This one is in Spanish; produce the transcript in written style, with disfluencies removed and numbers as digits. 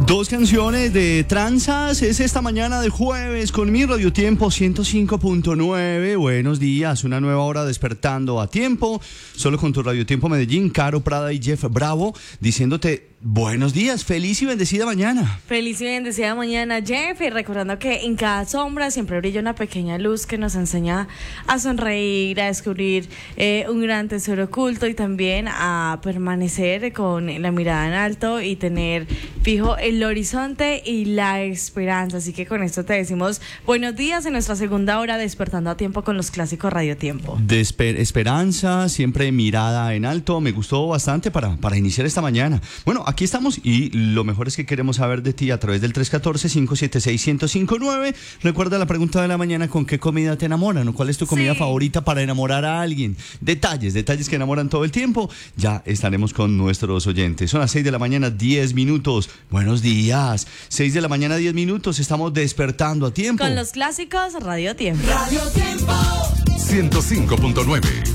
Dos canciones de tranzas, es esta mañana de jueves con mi Radio Tiempo 105.9. Buenos días, una nueva hora despertando a tiempo, solo con tu Radio Tiempo Medellín, Caro Prada y Jeff Bravo, diciéndote buenos días, feliz y bendecida mañana. Feliz y bendecida mañana, Jeff, y recordando que en cada sombra siempre brilla una pequeña luz que nos enseña a sonreír, a descubrir un gran tesoro oculto y también a permanecer con la mirada en alto y tener fijo el horizonte y la esperanza. Así que con esto te decimos buenos días en nuestra segunda hora despertando a tiempo con los clásicos Radio Tiempo. De esperanza, siempre mirada en alto, me gustó bastante para iniciar esta mañana. Bueno, aquí estamos y lo mejor es que queremos saber de ti a través del 314-576-1059. Recuerda la pregunta de la mañana: ¿con qué comida te enamoran? ¿O cuál es tu comida favorita para enamorar a alguien? Detalles que enamoran todo el tiempo. Ya estaremos con nuestros oyentes. Son las 6 de la mañana, 10 minutos. Buenos días. 6 de la mañana, 10 minutos. Estamos despertando a tiempo. Con los clásicos Radio Tiempo. Radio Tiempo 105.9.